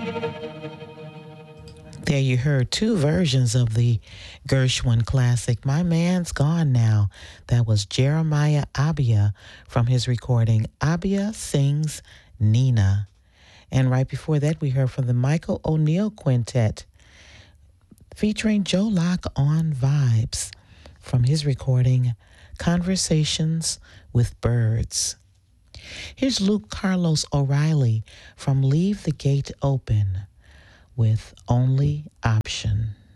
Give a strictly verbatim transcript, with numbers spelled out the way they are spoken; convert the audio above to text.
There you heard two versions of the Gershwin classic, My Man's Gone Now. That was Jeremiah Abia from his recording, Abia Sings Nina. And right before that, we heard from the Michael O'Neill Quintet featuring Joe Locke on Vibes from his recording, Conversations with Birds. Here's Luke Carlos O'Reilly from Leave the Gate Open with Only Option.